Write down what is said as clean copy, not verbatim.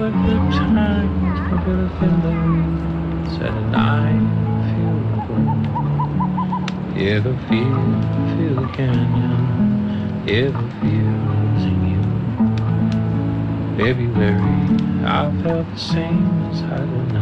at the times I feel feelings and I feel the cold. Yeah, the feel the canyon. Yeah, the feels in you. February, I felt the same as I did now.